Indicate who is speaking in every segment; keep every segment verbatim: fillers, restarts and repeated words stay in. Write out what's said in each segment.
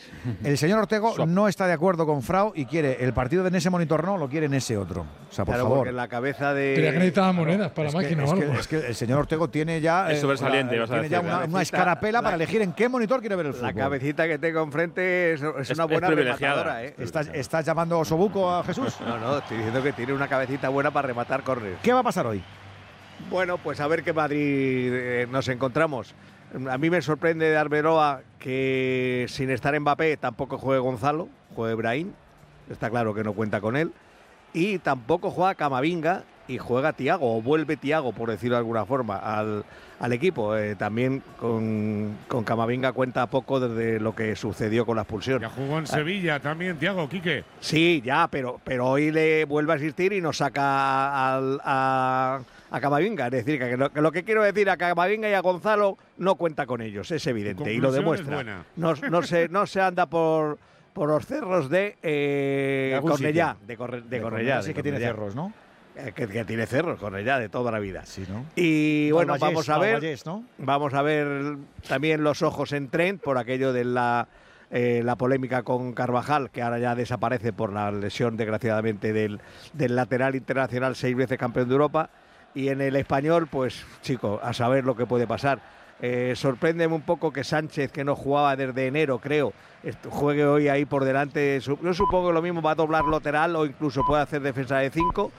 Speaker 1: El señor Ortego no está de acuerdo con Frau y quiere el partido de en ese monitor, no, lo quiere en ese otro. O sea, por
Speaker 2: claro,
Speaker 1: favor.
Speaker 2: porque en la cabeza de…
Speaker 3: Creía que necesitaba monedas para
Speaker 1: es
Speaker 3: la
Speaker 1: que,
Speaker 3: máquina
Speaker 1: es
Speaker 3: o
Speaker 1: que,
Speaker 3: algo.
Speaker 1: es que el señor Ortego tiene ya…
Speaker 4: Es
Speaker 1: eh,
Speaker 4: sobresaliente,
Speaker 1: la,
Speaker 4: vas a
Speaker 1: tiene
Speaker 4: decir.
Speaker 1: ya una,
Speaker 2: La
Speaker 1: una escarapela
Speaker 2: la,
Speaker 1: para elegir en qué monitor quiere ver el fútbol.
Speaker 2: La cabecita que tengo enfrente es, es una buena rematadora, ¿eh?
Speaker 1: ¿Estás, ¿Estás llamando osobuco a Jesús?
Speaker 2: No, no, estoy diciendo que tiene una cabecita buena para rematar córner.
Speaker 1: ¿Qué va a pasar hoy?
Speaker 2: Bueno, pues a ver qué Madrid eh, nos encontramos. A mí me sorprende de Arbeloa que sin estar Mbappé tampoco juegue Gonzalo, juegue Brahim. Está claro que no cuenta con él. Y tampoco juega Camavinga y juega Thiago, o vuelve Thiago, por decirlo de alguna forma, al, al equipo. Eh, también con, con Camavinga cuenta poco desde lo que sucedió con la expulsión.
Speaker 5: Ya jugó en
Speaker 2: ah,
Speaker 5: Sevilla también, Thiago, Quique.
Speaker 2: Sí, ya, pero, pero hoy le vuelve a asistir y nos saca al, a, a Camavinga. Es decir, que lo, que lo que quiero decir a Camavinga y a Gonzalo no cuenta con ellos, es evidente, y lo demuestra. No, no, se, no se anda por, por los cerros de eh, Cornellá. De, Corre, de, de Cornellá.
Speaker 1: Sí que tiene cerros, ¿no?
Speaker 2: Que, que tiene cerros, Cornellá, de toda la vida.
Speaker 1: Sí, ¿no?
Speaker 2: Y bueno,
Speaker 1: Valvallés,
Speaker 2: vamos a ver,
Speaker 1: Valvallés, ¿no?
Speaker 2: Vamos a ver también los ojos en Trent por aquello de la, eh, la polémica con Carvajal, que ahora ya desaparece por la lesión, desgraciadamente, del, del lateral internacional, seis veces campeón de Europa. Y en el Español, pues, chico, a saber lo que puede pasar. Eh, sorpréndeme un poco que Sánchez, que no jugaba desde enero, creo, juegue hoy ahí por delante. Yo supongo que lo mismo va a doblar lateral o incluso puede hacer defensa de cinco.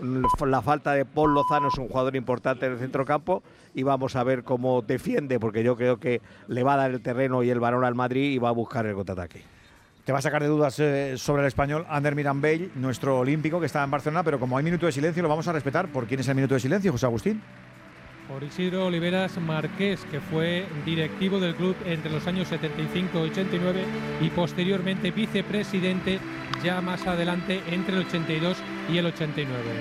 Speaker 2: La falta de Paul Lozano es un jugador importante en el centrocampo y vamos a ver cómo defiende, porque yo creo que le va a dar el terreno y el balón al Madrid y va a buscar el contraataque.
Speaker 1: Te va a sacar de dudas eh, sobre el español Ander Mirambell, nuestro olímpico que está en Barcelona, pero como hay minuto de silencio lo vamos a respetar. ¿Por quién es el minuto de silencio, José Agustín?
Speaker 6: Por Isidro Oliveras Marqués, que fue directivo del club entre los años setenta y cinco y ochenta y nueve y posteriormente vicepresidente ya más adelante entre el ochenta y dos y el ochenta y nueve.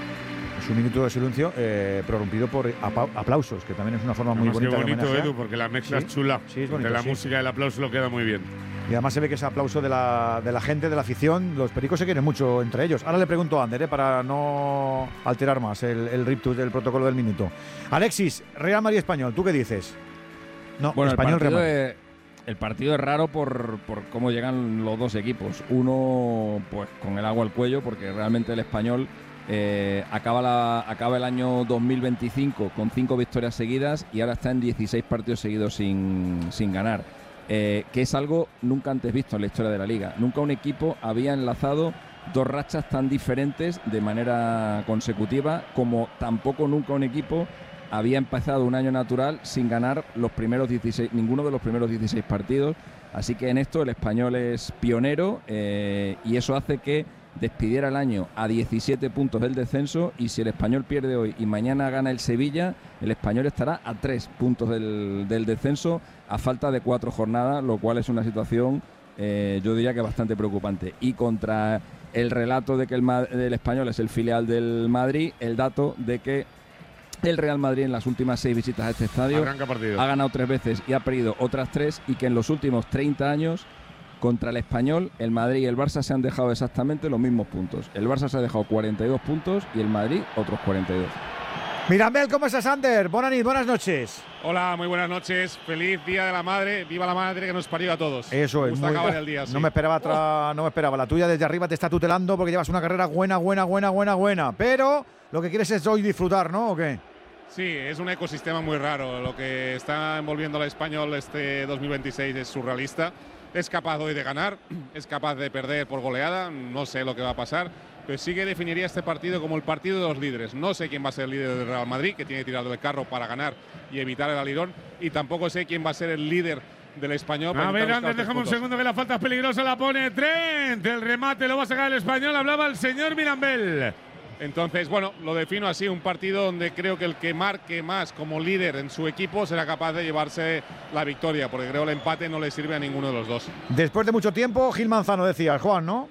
Speaker 1: Es un minuto de silencio eh, prorrumpido por aplausos, que también es una forma muy
Speaker 5: Además,
Speaker 1: bonita
Speaker 5: qué bonito,
Speaker 1: de homenajear.
Speaker 5: Edu, porque la mezcla
Speaker 1: sí,
Speaker 5: es chula.
Speaker 1: Sí, es bonito,
Speaker 5: de la
Speaker 1: sí.
Speaker 5: música y el aplauso lo queda muy bien.
Speaker 1: Y además se ve que ese aplauso de la, de la gente, de la afición, los pericos se quieren mucho entre ellos. Ahora le pregunto a Ander, eh, para no alterar más el, el riptus del protocolo del minuto. Alexis, Real Madrid Español, ¿tú qué dices? No,
Speaker 7: bueno,
Speaker 1: Español
Speaker 7: el partido,
Speaker 1: Real
Speaker 7: es, el partido es raro por, por cómo llegan los dos equipos. Uno, pues con el agua al cuello, porque realmente el Español eh, acaba, la, acaba el año dos mil veinticinco con cinco victorias seguidas y ahora está en dieciséis partidos seguidos sin, sin ganar. Eh, que es algo nunca antes visto en la historia de la Liga. Nunca un equipo había enlazado dos rachas tan diferentes de manera consecutiva, como tampoco nunca un equipo había empezado un año natural sin ganar los primeros dieciséis, ninguno de los primeros dieciséis partidos. Así que en esto el Español es pionero eh, y eso hace que despidiera el año a diecisiete puntos del descenso, y si el Español pierde hoy y mañana gana el Sevilla, el Español estará a tres puntos del, del descenso a falta de cuatro jornadas, lo cual es una situación eh, yo diría que bastante preocupante. Y contra el relato de que el, el Español es el filial del Madrid, el dato de que el Real Madrid en las últimas seis visitas a este estadio ha ganado tres veces y ha perdido otras tres, y que en los últimos treinta años contra el Español, el Madrid y el Barça se han dejado exactamente los mismos puntos. El Barça se ha dejado cuarenta y dos puntos y el Madrid otros cuarenta y dos.
Speaker 1: Mirambell, ¿cómo estás, Ander? Buenas, buenas noches.
Speaker 5: Hola, muy buenas noches. Feliz Día de la Madre. Viva la madre que nos parió a todos.
Speaker 1: Eso es.
Speaker 5: Me gusta
Speaker 1: muy
Speaker 5: acabar el día, sí.
Speaker 1: No me esperaba otra, no me esperaba. La tuya desde arriba te está tutelando porque llevas una carrera buena, buena, buena, buena, buena. Pero lo que quieres es hoy disfrutar, ¿no? ¿O qué?
Speaker 5: Sí, es un ecosistema muy raro. Lo que está envolviendo al Español este dos mil veintiséis es surrealista. Es capaz hoy de ganar, es capaz de perder por goleada, no sé lo que va a pasar, pero sí que definiría este partido como el partido de los líderes. No sé quién va a ser el líder del Real Madrid, que tiene que tirar del carro para ganar y evitar el alirón, y tampoco sé quién va a ser el líder del Español.
Speaker 8: A ver, antes dejamos un segundo, que la falta es peligrosa, la pone Trent, el remate lo va a sacar el Español, hablaba el señor Mirambell.
Speaker 5: Entonces, bueno, lo defino así, un partido donde creo que el que marque más como líder en su equipo será capaz de llevarse la victoria, porque creo que el empate no le sirve a ninguno de los dos.
Speaker 1: Después de mucho tiempo, Gil Manzano decía, Juan, ¿no?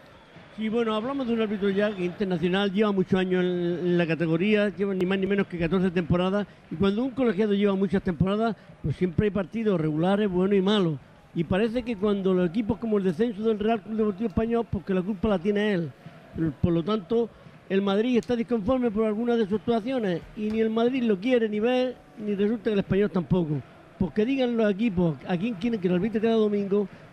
Speaker 9: Sí, bueno, hablamos de un árbitro ya internacional, lleva muchos años en la categoría, lleva ni más ni menos que catorce temporadas, y cuando un colegiado lleva muchas temporadas, pues siempre hay partidos regulares, buenos y malos. Y parece que cuando los equipos como el descenso del Real Club Deportivo Español, porque la culpa la tiene él. Por lo tanto, el Madrid está disconforme por algunas de sus actuaciones y ni el Madrid lo quiere ni ver, ni resulta que el Español tampoco. Porque digan los equipos a quién quieren que lo arbitre cada domingo,